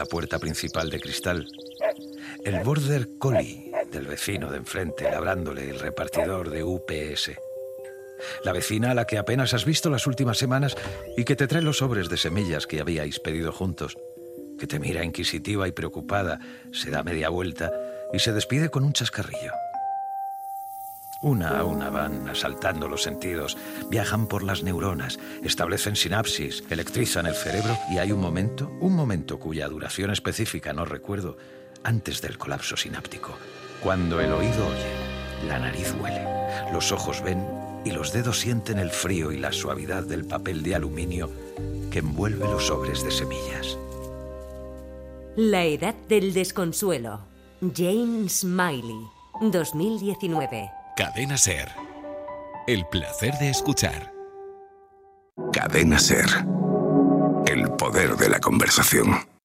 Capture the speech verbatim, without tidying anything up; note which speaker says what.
Speaker 1: la puerta principal de cristal. El border collie del vecino de enfrente labrándole el repartidor de U P S. La vecina a la que apenas has visto las últimas semanas y que te trae los sobres de semillas que habíais pedido juntos, que te mira inquisitiva y preocupada, se da media vuelta y se despide con un chascarrillo. Una a una van asaltando los sentidos, viajan por las neuronas, establecen sinapsis, electrizan el cerebro y hay un momento, un momento cuya duración específica no recuerdo, antes del colapso sináptico, cuando el oído oye, la nariz huele, los ojos ven y los dedos sienten el frío y la suavidad del papel de aluminio que envuelve los sobres de semillas.
Speaker 2: La edad del desconsuelo. Jane Smiley, dos mil diecinueve.
Speaker 3: Cadena SER. El placer de escuchar.
Speaker 4: Cadena SER. El poder de la conversación.